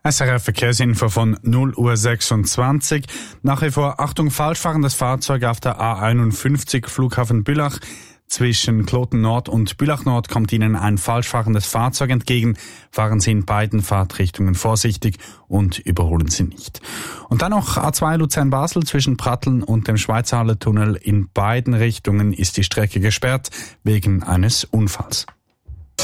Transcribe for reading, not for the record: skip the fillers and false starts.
SRF Verkehrsinfo von 0:26 Uhr. Nach wie vor Achtung, falschfahrendes Fahrzeug auf der A51 Flughafen Bülach. Zwischen Kloten Nord und Bülach Nord kommt Ihnen ein falschfahrendes Fahrzeug entgegen. Fahren Sie in beiden Fahrtrichtungen vorsichtig und überholen Sie nicht. Und dann noch A2 Luzern-Basel zwischen Pratteln und dem Schweizerhalle-Tunnel. In beiden Richtungen ist die Strecke gesperrt wegen eines Unfalls.